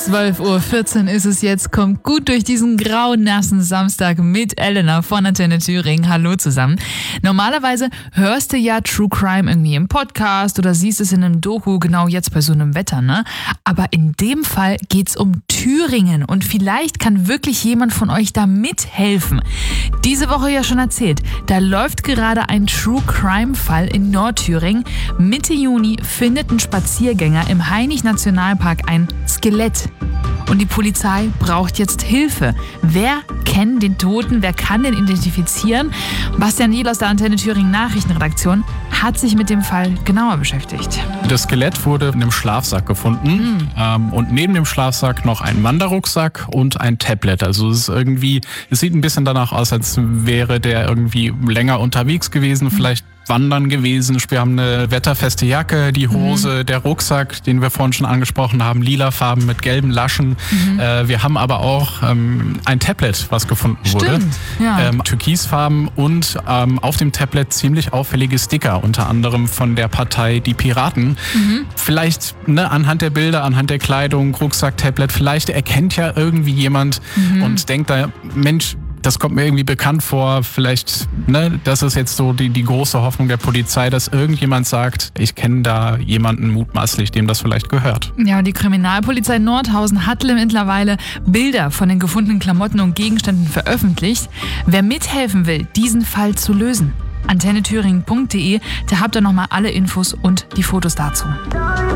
12:14 Uhr ist es jetzt. Kommt gut durch diesen grauen, nassen Samstag mit Elena von Antenne Thüringen. Hallo zusammen. Normalerweise hörst du ja True Crime irgendwie im Podcast oder siehst es in einem Doku, genau jetzt bei so einem Wetter, ne? Aber in dem Fall geht's um Thüringen und vielleicht kann wirklich jemand von euch da mithelfen. Diese Woche ja schon erzählt, da läuft gerade ein True Crime Fall in Nordthüringen. Mitte Juni findet ein Spaziergänger im Hainich-Nationalpark ein Skelett. Und die Polizei braucht jetzt Hilfe. Wer kennt den Toten? Wer kann den identifizieren? Bastian Niel aus der Antenne Thüringen Nachrichtenredaktion hat sich mit dem Fall genauer beschäftigt. Das Skelett wurde in einem Schlafsack gefunden und neben dem Schlafsack noch ein Wanderrucksack und ein Tablet. Also es sieht ein bisschen danach aus, als wäre der irgendwie länger unterwegs gewesen, vielleicht wandern gewesen. Wir haben eine wetterfeste Jacke, die Hose, der Rucksack, den wir vorhin schon angesprochen haben, lilafarben mit gelben Laschen. Wir haben aber auch ein Tablet, was gefunden wurde. Ja. Türkisfarben und auf dem Tablet ziemlich auffällige Sticker, unter anderem von der Partei Die Piraten. Vielleicht anhand der Bilder, anhand der Kleidung, Rucksack, Tablet, vielleicht erkennt ja irgendwie jemand und denkt da, Mensch, das kommt mir irgendwie bekannt vor, vielleicht, das ist jetzt so die große Hoffnung der Polizei, dass irgendjemand sagt, ich kenne da jemanden mutmaßlich, dem das vielleicht gehört. Ja, und die Kriminalpolizei Nordhausen hat mittlerweile Bilder von den gefundenen Klamotten und Gegenständen veröffentlicht. Wer mithelfen will, diesen Fall zu lösen, antennethüringen.de, da habt ihr nochmal alle Infos und die Fotos dazu.